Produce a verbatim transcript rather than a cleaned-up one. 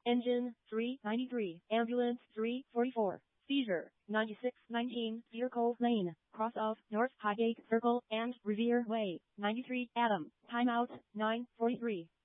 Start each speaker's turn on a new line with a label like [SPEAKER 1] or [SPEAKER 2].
[SPEAKER 1] Engine, three ninety-three. Ambulance, three forty-four. Seizure, ninety-six nineteen. Vehicle Lane, cross of North Highgate Circle and Revere Way, ninety-three. Adam, timeout, nine forty-three.